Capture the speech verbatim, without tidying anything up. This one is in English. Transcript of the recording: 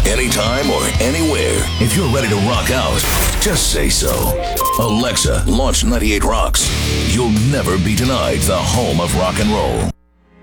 anytime or anywhere. If you're ready to rock out, just say so. Alexa, launch ninety-eight Rocks. You'll never be denied the home of rock and roll.